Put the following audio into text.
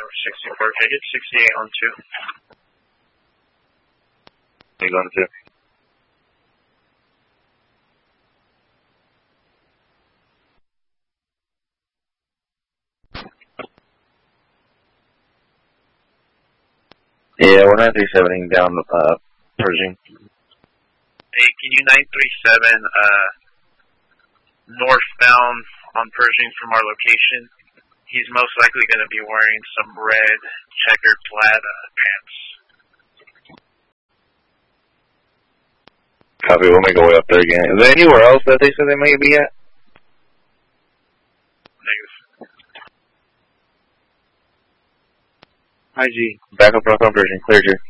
over 64. Can I get 68 on 2? You going to 2? Yeah, we're 937ing down Pershing. Hey, can you 937 northbound on Pershing from our location? He's most likely going to be wearing some red checkered plaid pants. Copy, we'll make our way up there again. Is there anywhere else that they said they may be at? Negative. IG, back up front on Pershing, clear you.